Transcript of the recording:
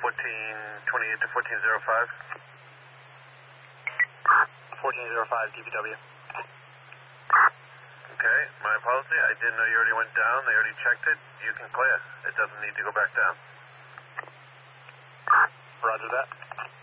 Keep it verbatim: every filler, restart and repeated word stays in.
fourteen twenty-eight to fourteen oh five. fourteen oh five, D P W. Okay, my apology. I didn't know you already went down. They already checked it. You can clear. It doesn't need to go back down. Roger that.